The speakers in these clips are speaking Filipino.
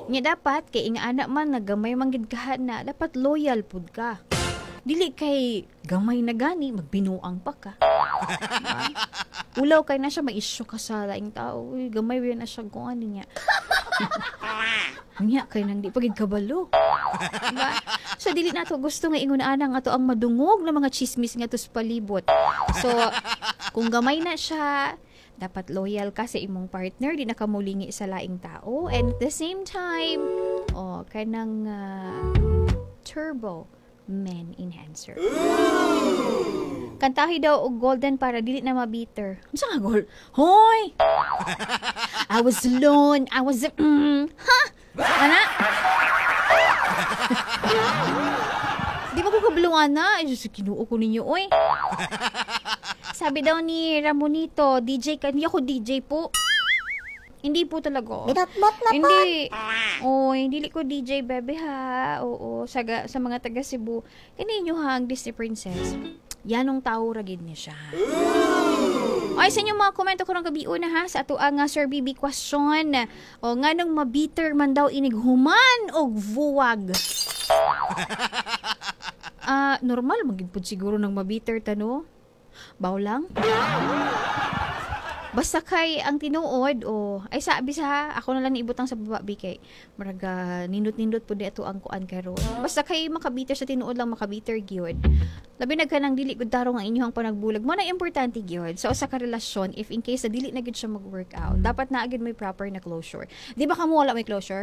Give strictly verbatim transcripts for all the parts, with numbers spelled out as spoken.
Nya dapat kay inga anak man nagamay man gid ka na dapat loyal pud ka. Dili kay gamay na gani magbinuang pa ka. Diba? Ulaw kay na siya ma-issue ka sa laing tao. Uy, gamay ba na siya kung ano niya. Niya kay nang di pagid kabalo. Diba? So dili nato gusto nga ingon ana nga to ang madungog na mga chismis nga to sa palibot. So kung gamay na siya, dapat loyal ka sa imong partner, di na ka mulingi sa laing tao, and at the same time, oh, kanang uh, turbo men enhancer. Kantahi daw og golden para dili na ma-bitter. Unsa nga gold? Hoy! I was alone. I was mm, ha? Ana? Di ba ko kabulungan na? Ay, Diyos, kinuo ko ninyo, oy. Sabi daw ni Ramonito, D J ka. Hindi ako D J po. Hindi po talaga. Binatbot na po. Hindi. Oh, hindi ko D J, bebe ha. Oo, sa, sa mga taga Cebu. Kaninyo ha, ang Disney Princess. Yanong tao ragid niya siya. Ay, sa inyo mga komento ko ng gabi una ha, sa ato ang uh, Sir B B question. O, nga nung mabiter man daw inighuman o vuwag. Ah, uh, normal, magigpod siguro ng mabiter tano. Baw lang. Basta kay ang tinuod o ay sabi sa ako na lang niibutang sa baba bikay maraga nindot-nindot pud ato ang kuan karon. Basta kay makabiter sa tinuod lang makabiter gyud. Labi nagkanang dili gud tarong ang inyong panagbulag mo na importante gyud sa usa ka relasyon if in case na dili na gyud siya mag-work out. Dapat na agad may proper na closure. Di ba kamo wala may closure?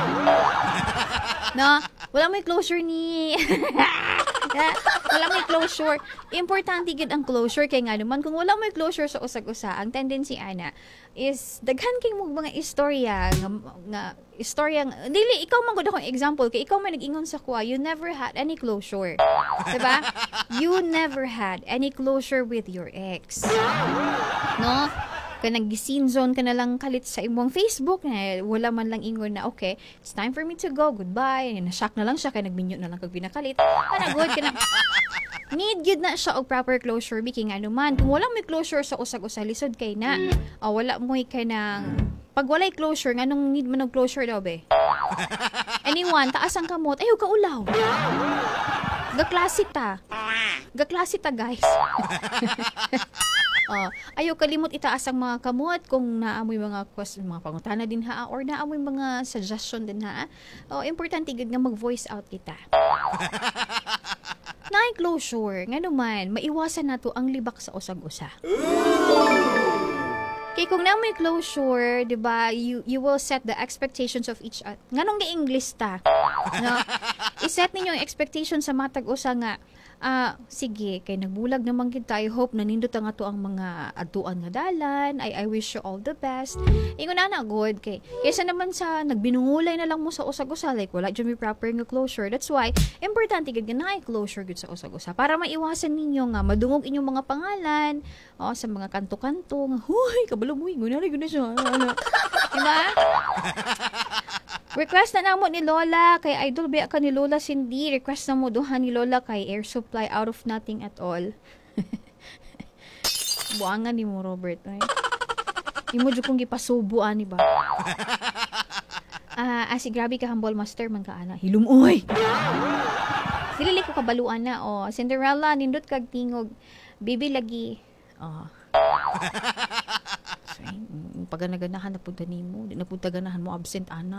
Na, wala may closure ni wala may closure. Importante gid ang closure kay nga naman kung wala may closure sa usag-usa, ang tendency ana is daghan kay mo mga istorya nga, nga istorya nga, dili ikaw man gud akong example kay ikaw man nag-ingon sa kuha, you never had any closure. Diba? You never had any closure with your ex. No? Kanang gisinzon ka na lang kalit sa imong Facebook na wala man lang ingon na okay, it's time for me to go, goodbye. Na-shock na lang siya kay nagminyo na lang kag binakalit. Para good ka na. Need gyud na siya og proper closure biki nga naman. Kung wala may closure sa usag-usa lisod kay na. O wala mo kay nang pag walay closure nganong need man og closure daw be. Anyone, taas ang kamot, ayaw ka ulaw. Gaklase ta. Gaklase ta guys. Uh, ayaw kalimot itaas ang mga kamot kung naamoy mga question, mga pangutana din ha or naamoy mga suggestion din ha. Oh, importante gud nga mag-voice out kita. Naay closure, nga naman maiwasan nato ang libak sa usag-usa. Kay kung na may closure, 'di ba, you you will set the expectations of each other. Nganong gi-English ta? No? I-set ninyo yung expectation sa matag usa nga ah, sige, kay nagbulag naman kita. I hope nanindot ang ato ang mga atuan nga dalan. I, I wish you all the best. Ingon na na, good. Kay, kaysa naman sa nagbinungulay na lang mo sa usag-usa, like wala dyan may proper nga closure. That's why, importante gud na ay closure gud sa usag-usa. Para maiwasan ninyo nga, madungog inyong mga pangalan, o, sa mga kanto-kanto, nga, huy, kabalo mo, gunari, gunari siya. Diba? Request na namo ni Lola kay Idol ba ka ni Lola Cindy. Request na mo duha ni Lola kay Air Supply Out of Nothing at All. Buangan ni mo Robert. Ay. Imo jud kong gipasubo ani ba? Ah, uh, asi grabe ka humble master man ka ana. Hilumoy. Dili ko kabaluan na oh. Cinderella nindot kag tingog. Bibi lagi. Oh. So, pag-ganahan na punta nimo, di na punta ganahan mo absent ana.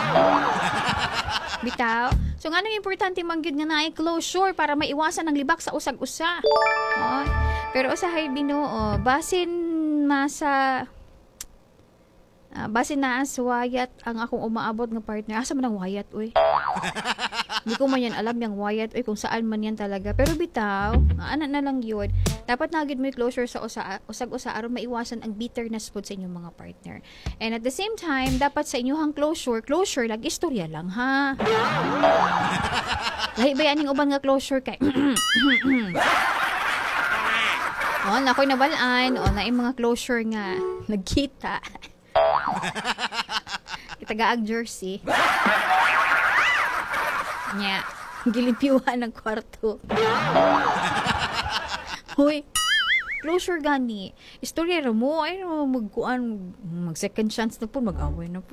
Bitaw. So nga nang importante man gyud nga naay closure para maiwasan ang libak sa usag-usa. Oh. Pero usahay Binoo, basin masa uh, basin na as wayat ang akong umaabot nga partner. Asa man ang wayat oy? Hindi ko man yan alam yung wayat oy kung saan man yan talaga. Pero bitaw, ana na lang yun. Dapat na gid may closure sa usa, usag-usa aron maiwasan ang bitterness pod sa inyong mga partner. And at the same time, dapat sa inyong closure, closure lang istorya lang ha. Lahi ba yan yung ubang nga closure kay oh, nakoy nabalaan. O, na yung mga closure nga nagkita. Itagaag jersey. Nya, gilipiwan ng kwarto. Hoy, closure gani. Istorya ra mo, ay magkuan, mag second chance na po, mag-away na po.